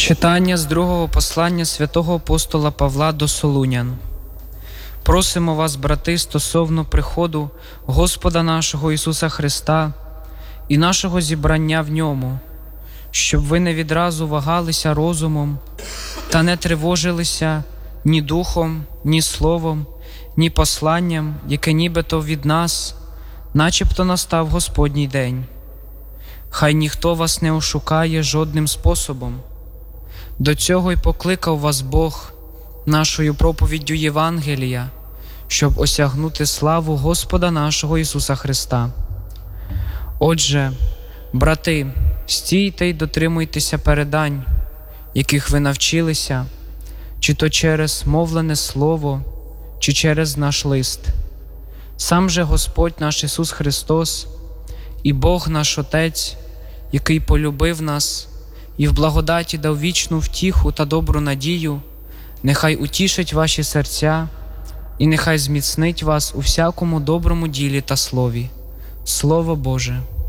Читання з другого послання святого апостола Павла до Солунян. Просимо вас, брати, стосовно приходу Господа нашого Ісуса Христа і нашого зібрання в Ньому, щоб ви не відразу вагалися розумом та не тривожилися ні духом, ні словом, ні посланням, яке нібито від нас, начебто настав Господній день. Хай ніхто вас не ошукає жодним способом. До цього й покликав вас Бог нашою проповіддю Євангелія, щоб осягнути славу Господа нашого Ісуса Христа. Отже, брати, стійте й дотримуйтеся передань, яких ви навчилися, чи то через мовлене слово, чи через наш лист. Сам же Господь наш Ісус Христос і Бог наш Отець, який полюбив нас і в благодаті дав вічну втіху та добру надію, нехай утішить ваші серця і нехай зміцнить вас у всякому доброму ділі та слові. Слово Боже.